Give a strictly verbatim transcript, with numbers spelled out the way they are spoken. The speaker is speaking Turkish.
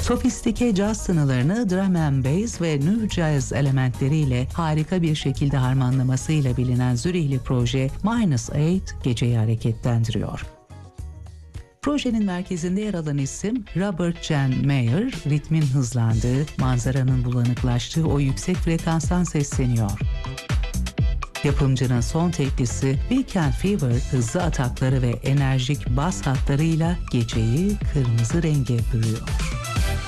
Sofistike caz tınılarını drum and bass ve new jazz elementleriyle harika bir şekilde harmanlamasıyla bilinen Zürihli proje Minus Eight geceyi hareketlendiriyor. Projenin merkezinde yer alan isim Robert Jan Mayer, ritmin hızlandığı, manzaranın bulanıklaştığı o yüksek frekanstan sesleniyor. Yapımcının son teklisi Weekend Fever hızlı atakları ve enerjik bas hatlarıyla geceyi kırmızı renge bürüyor.